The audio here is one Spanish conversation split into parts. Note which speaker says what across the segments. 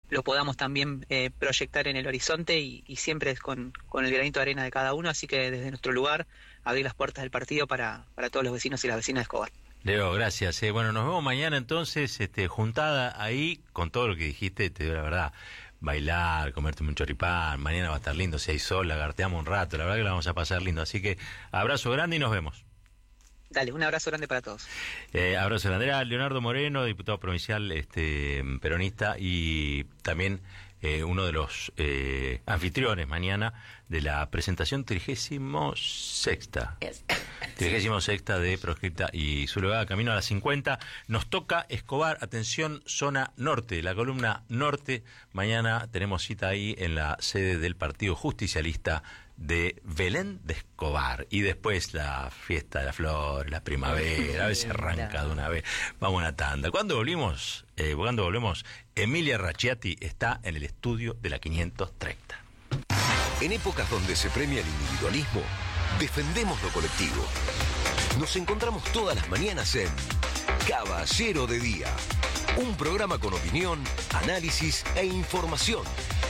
Speaker 1: lo podamos también proyectar en el horizonte y siempre con el granito de arena de cada uno, así que desde nuestro lugar abrir las puertas del partido para todos los vecinos y las vecinas de Escobar.
Speaker 2: Leo, gracias. Bueno, nos vemos mañana entonces, juntada ahí con todo lo que dijiste, te digo la verdad, bailar, comerte un choripán, mañana va a estar lindo, si hay sol, lagarteamos un rato, la verdad que la vamos a pasar lindo, así que abrazo grande y nos vemos.
Speaker 1: Dale, un abrazo grande para todos.
Speaker 2: Abrazo grande. Era Leonardo Moreno, diputado provincial peronista y también uno de los anfitriones mañana de la presentación 36ª de Proscripta y Sublevada, camino a las 50. Nos toca Escobar, atención, zona norte, la columna norte. Mañana tenemos cita ahí en la sede del Partido Justicialista de Belén de Escobar, y después la fiesta de la flor, la primavera, a veces arranca de una vez. Vamos a una tanda. Cuando volvemos, Emilia Racciati está en el estudio de la 530.
Speaker 3: En épocas donde se premia el individualismo, defendemos lo colectivo. Nos encontramos todas las mañanas en Caballero de Día, un programa con opinión, análisis e información.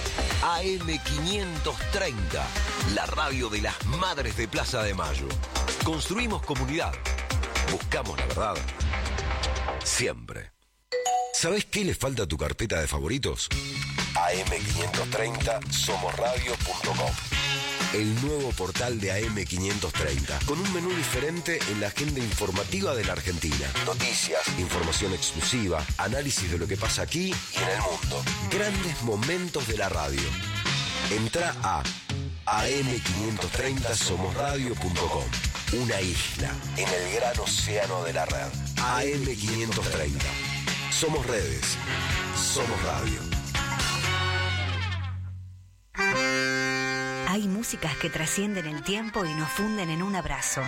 Speaker 3: AM530, la radio de las Madres de Plaza de Mayo. Construimos comunidad. Buscamos la verdad. Siempre. ¿Sabés qué le falta a tu carpeta de favoritos? AM530 somosradio.com. El nuevo portal de AM530, con un menú diferente en la agenda informativa de la Argentina. Noticias, información exclusiva, análisis de lo que pasa aquí y en el mundo. Grandes momentos de la radio. Entrá a am530 somosradio.com. Una isla en el gran océano de la red. AM530. Somos redes. Somos radio.
Speaker 4: Hay músicas que trascienden el tiempo y nos funden en un abrazo.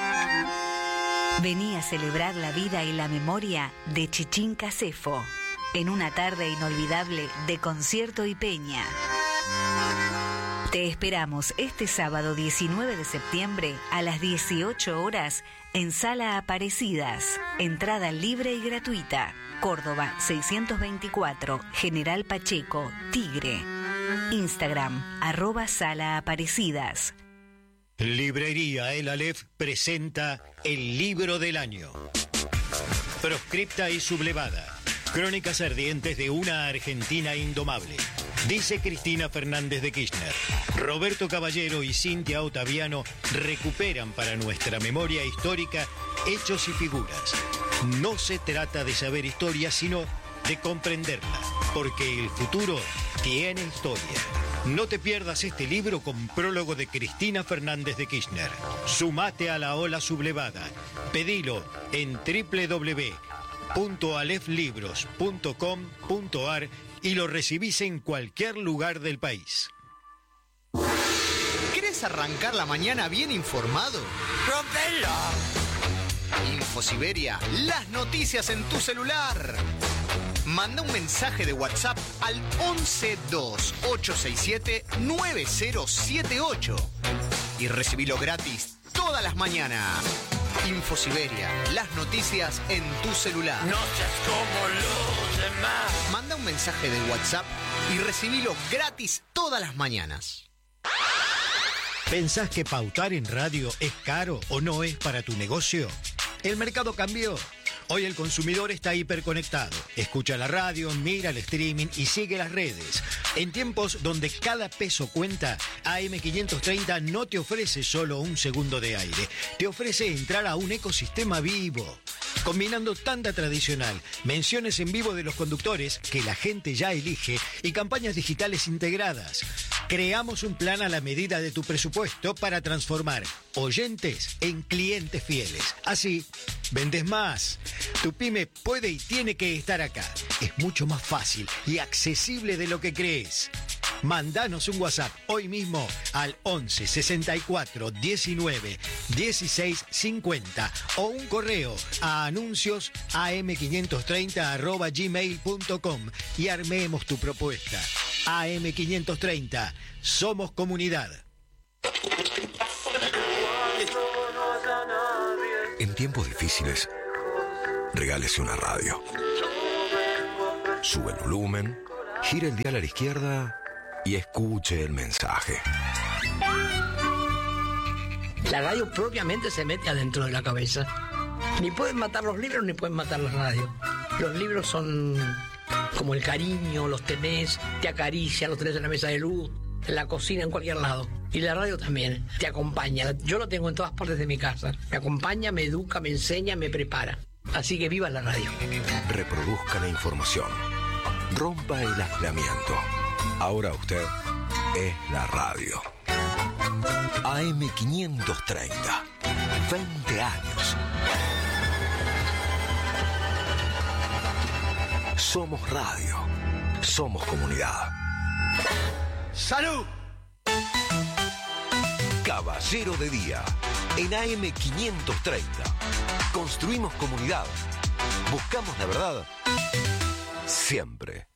Speaker 4: Vení a celebrar la vida y la memoria de Chichín Casefo en una tarde inolvidable de concierto y peña. Te esperamos este sábado 19 de septiembre a las 18 horas en Sala Aparecidas. Entrada libre y gratuita. Córdoba 624, General Pacheco, Tigre. Instagram, @Sala Aparecidas.
Speaker 5: Librería El Aleph presenta El Libro del Año. Proscripta y Sublevada. Crónicas ardientes de una Argentina indomable. Dice Cristina Fernández de Kirchner. Roberto Caballero y Cintia Ottaviano recuperan para nuestra memoria histórica hechos y figuras. No se trata de saber historia, sino de comprenderla, porque el futuro tiene historia. No te pierdas este libro con prólogo de Cristina Fernández de Kirchner. Sumate a la ola sublevada. Pedilo en www.aleflibros.com.ar y lo recibís en cualquier lugar del país.
Speaker 6: ¿Querés arrancar la mañana bien informado? ¡Rompela! Infosiberia, las noticias en tu celular. Manda un mensaje de WhatsApp al 1128679078 y recibilo gratis todas las mañanas. Infosiberia, las noticias en tu celular.
Speaker 7: No seas como los demás.
Speaker 6: Manda un mensaje de WhatsApp y recibilo gratis todas las mañanas.
Speaker 5: ¿Pensás que pautar en radio es caro o no es para tu negocio? El mercado cambió. Hoy el consumidor está hiperconectado. Escucha la radio, mira el streaming y sigue las redes. En tiempos donde cada peso cuenta, AM530 no te ofrece solo un segundo de aire. Te ofrece entrar a un ecosistema vivo, combinando tanda tradicional, menciones en vivo de los conductores que la gente ya elige y campañas digitales integradas. Creamos un plan a la medida de tu presupuesto para transformar oyentes en clientes fieles. Así, vendes más. Tu pyme puede y tiene que estar acá. Es mucho más fácil y accesible de lo que crees. Mandanos un WhatsApp hoy mismo al 11 64 19 16 50 o un correo a anuncios am530@gmail.com y armemos tu propuesta. AM530, somos comunidad.
Speaker 3: En tiempos difíciles, regálese una radio. Sube el volumen, Gire el dial a la izquierda y escuche el mensaje.
Speaker 8: La radio propiamente se mete adentro de la cabeza. Ni pueden matar los libros ni pueden matar la radio. Los libros son como el cariño, los tenés, te acarician, los tenés en la mesa de luz, en la cocina, en cualquier lado. Y la radio también, te acompaña. Yo lo tengo en todas partes de mi casa. Me acompaña, me educa, me enseña, me prepara. Así que viva la radio.
Speaker 3: Reproduzca la información. Rompa el aislamiento. Ahora usted es la radio. AM530. 20 años. Somos radio. Somos comunidad.
Speaker 6: ¡Salud!
Speaker 3: Caballero de Día. En AM530. Construimos comunidad. Buscamos la verdad. Siempre.